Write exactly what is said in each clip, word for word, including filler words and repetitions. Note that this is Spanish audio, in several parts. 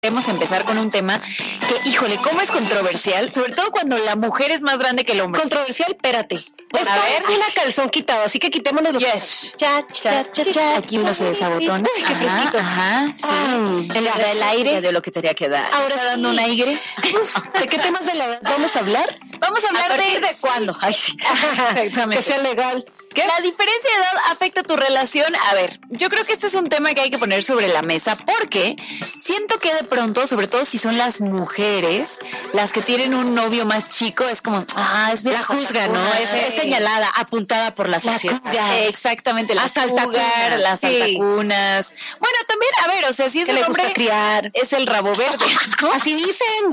Queremos empezar con un tema que, híjole, cómo es controversial, sobre todo cuando la mujer es más grande que el hombre. Controversial, espérate. Pues Esto a ver. es una calzón quitado, así que quitémonos los Yes. cha, cha, cha, cha. Aquí uno se desabotona. Uy, qué fresquito. Ajá, sí. Ah, en ya, el aire de lo que tenía que dar. Ahora ¿Está sí. dando un aire? ¿De qué temas de la edad vamos a hablar? Vamos a hablar ¿A partir de... de cuándo? Ay, sí. Exactamente. Que sea legal. ¿Qué? La diferencia de edad afecta tu relación. A ver, yo creo que este es un tema que hay que poner sobre la mesa porque siento que de pronto, sobre todo si son las mujeres, las que tienen un novio más chico, es como, ah, es bien La juzga, ¿no? sacuna, Es, es señalada, apuntada por la sociedad. cougar. Exactamente, la Asaltacuna, cougar, las sí. altacunas. Bueno, también, a ver, o sea, si es Que un le hombre, gusta criar. es el rabo verde, ¿no? Así dicen.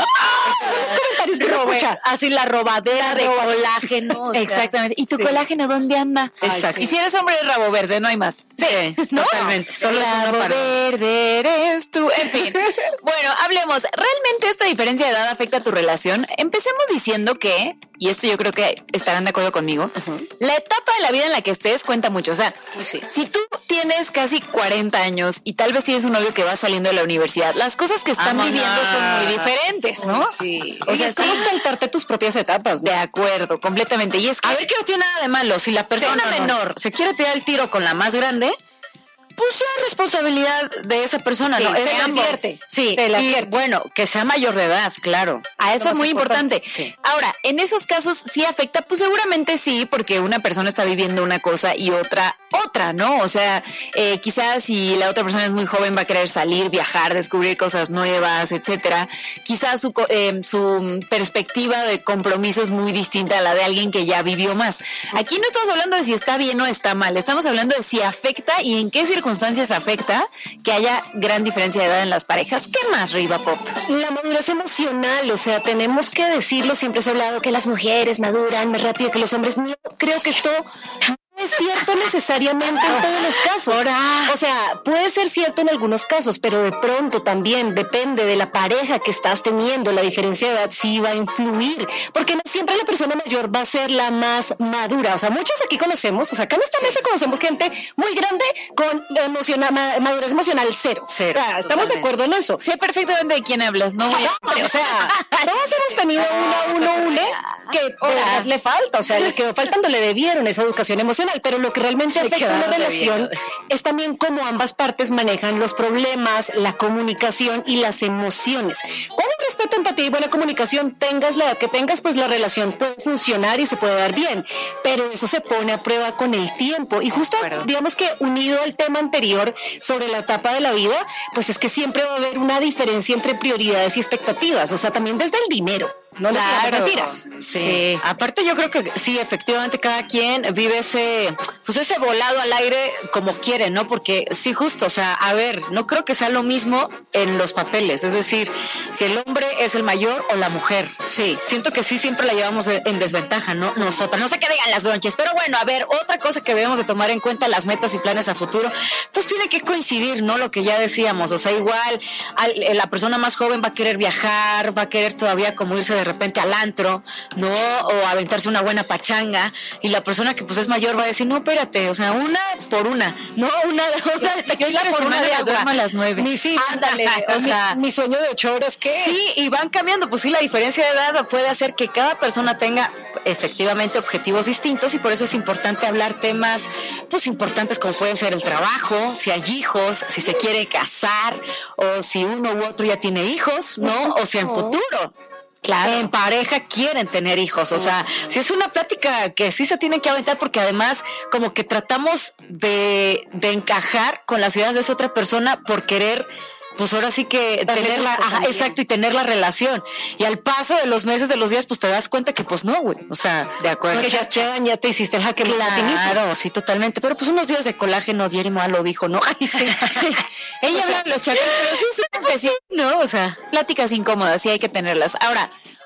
Los comentarios que uno Robe- escucha. Así la robadera La de roba- colágeno. o sea. Exactamente. ¿Y tu Sí. colágeno dónde anda? Exacto. Y si eres hombre, es rabo verde, no hay más. Sí, ¿no? totalmente. Solo es uno rabo para- verde eres tú. En fin. Bueno, hablemos. ¿Realmente esta diferencia de edad afecta tu relación? Empecemos diciendo que, y esto yo creo que estarán de acuerdo conmigo, la etapa de la vida en la que estés cuenta mucho. O sea, Sí. si tú tienes casi cuarenta años y tal vez tienes un novio que va saliendo de la universidad, las cosas que están Vámonos. viviendo son muy diferentes, ¿no? Sí. O O sea, sea, es como sí. saltarte tus propias etapas, ¿no? De acuerdo, completamente. Y es que... A ver, que no tiene nada de malo. Si la persona Sí, no, no. menor se quiere tirar el tiro con la más grande, pues ya responsabilidad de esa persona, Sí, ¿no? Es se de le ambos. advierte. Sí, Se le y advierte. bueno, que sea mayor de edad, claro. A eso Lo es más muy importante. Sí. Ahora, en esos casos sí afecta, pues seguramente sí, porque una persona está viviendo una cosa y otra otra, ¿no? O sea, eh, quizás si la otra persona es muy joven va a querer salir, viajar, descubrir cosas nuevas, etcétera. Quizás su co- eh, su perspectiva de compromiso es muy distinta a la de alguien que ya vivió más. Aquí no estamos hablando de si está bien o está mal, estamos hablando de si afecta y en qué circunstancias afecta que haya gran diferencia de edad en las parejas. ¿Qué más, Riva Pop? La madurez emocional, o sea, tenemos que decirlo, siempre se ha hablado que las mujeres maduran más rápido que los hombres. No creo que esto no es cierto necesariamente en todos los casos. O sea, puede ser cierto en algunos casos, pero de pronto también depende de la pareja que estás teniendo. La diferencia de edad sí va a influir, porque no siempre la persona mayor va a ser la más madura. O sea, muchos aquí conocemos, o sea, acá en esta mesa conocemos gente muy grande con emociona- ma- madurez emocional cero. Cero, O sea, estamos de totalmente. acuerdo en eso. Sé perfectamente de quién hablas, ¿no? Voy a- Hombre, o sea, todos hemos tenido una uno une que de verdad le falta, o sea, le quedó faltando, le debieron esa educación emocional, pero lo que realmente Le afecta a una quedaron relación debiendo. es también cómo ambas partes manejan los problemas, la comunicación y las emociones. Cuando hay respeto, empatía y buena comunicación, tengas la edad que tengas, pues la relación puede funcionar y se puede dar bien, pero eso se pone a prueba con el tiempo y justo, De acuerdo. digamos que unido al tema anterior sobre la etapa de la vida, pues es que siempre va a haber una diferencia entre prioridades y expectativas, o sea, también desde el dinero, no le digamos Claro. mentiras. Sí. Sí. Aparte yo creo que sí, efectivamente cada quien vive ese, pues ese volado al aire como quiere, ¿no? Porque sí, justo, o sea, a ver, no creo que sea lo mismo en los papeles, es decir, si el hombre es el mayor o la mujer. Sí, siento que sí siempre la llevamos en en desventaja, ¿no? Nosotras, no sé qué digan las bronches, pero bueno, a ver, otra cosa que debemos de tomar en cuenta, las metas y planes a futuro, pues tiene que coincidir, ¿no? Lo que ya decíamos, o sea, igual al- la persona más joven va a querer viajar, va a querer todavía como irse de repente al antro, ¿no? O aventarse una buena pachanga, y la persona que pues es mayor va a decir, no, espérate, o sea, una por una, no, una, una de tequila por una de me agua. duermo a las nueve. Mi, sí, Ándale, o sea, mi, mi sueño de ocho horas, ¿qué? sí, y van cambiando, pues sí, la diferencia de edad puede hacer que cada persona tenga efectivamente objetivos distintos, y por eso es importante hablar temas pues importantes como pueden ser el trabajo, si hay hijos, si se quiere casar, o si uno u otro ya tiene hijos, ¿no? O si en futuro, claro, en pareja quieren tener hijos. O sea, si es una plática que sí se tiene que aventar, porque además como que tratamos de, de encajar con las ideas de esa otra persona por querer, pues ahora sí que Darle tener la, gusto ajá, también. exacto, y tener la relación. Y al paso de los meses, de los días, pues te das cuenta que pues no, güey. O sea, de acuerdo. Porque ya, ya, ya te hiciste el jaque mate a ti mismo. Claro, sí, totalmente. Pero pues unos días de colágeno, Jerry Moa lo dijo, ¿no? Ay, sí, sí. Ella habla de los chacos, pero sí, sí, pues sí, ¿no? O sea, Pláticas incómodas, sí hay que tenerlas. Ahora,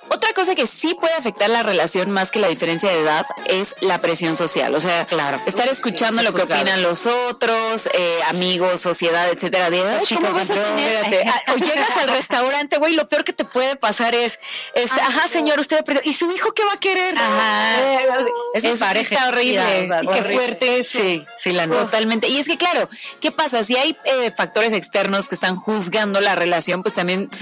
Otra cosa que sí puede afectar la relación más que la diferencia de edad es la presión social. O sea, claro, estar escuchando sí, lo que opinan los otros, eh, amigos, sociedad, etcétera. De, ay, chicos, ¿cómo vas a tener? O llegas al restaurante, güey, lo peor que te puede pasar es, este, ay, ajá, señor, usted perdió. ¿Y su hijo qué va a querer? Ajá. Eh, es es pareja está horrible. O sea, y qué fuerte es. Sí, sí, la nota. Totalmente. Y es que, claro, ¿qué pasa? Si hay eh, factores externos que están juzgando la relación, pues también